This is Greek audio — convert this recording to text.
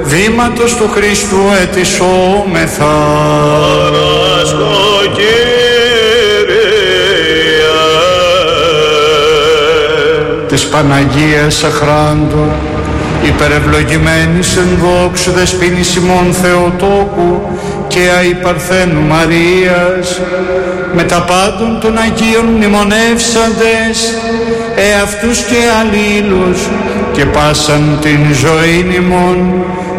βήματος του Χριστού ετισόμεθα. Παράσκω Κύριε. Της Παναγίας Αχράντου, υπερευλογημένης εν δόξου δεσποίνης ημών Θεοτόκου και αϊπαρθένου Μαρίας, με τα πάντων των Αγίων μνημονεύσαντες, εαυτούς και αλλήλους και πάσαν την ζωήν ημών,